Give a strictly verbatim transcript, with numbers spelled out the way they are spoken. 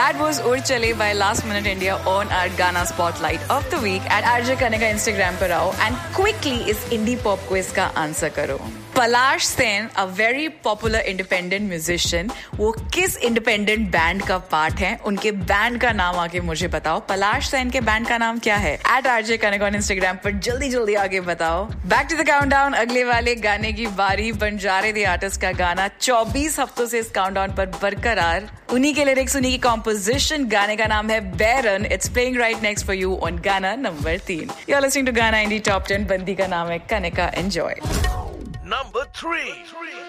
That was Ur Chale by Last Minute India on our Ghana Spotlight of the Week at R J Kanika Instagram पर आओ and quickly इस indie pop quiz का answer करो. पलाश Sen, a very popular independent musician, वो किस independent band का part है? उनके बैंड का नाम आके मुझे बताओ. पलाश सेन के बैंड का नाम क्या है? At R J Kanika on Instagram पर जल्दी जल्दी आगे बताओ. Back to the countdown. अगले वाले गाने की बारी. बंजारे द आर्टिस्ट का गाना चौबीस हफ्तों से इस काउंटडाउन पर बरकरार. उन्हीं के लिरिक्स, उन्हीं की कॉम्पोजिशन. गाने का नाम है बैरन. It's playing right next for you on Ghana number three. You're listening to Ghana Indie Top ten. बंदी का नाम है कनिका. Enjoy. Number three.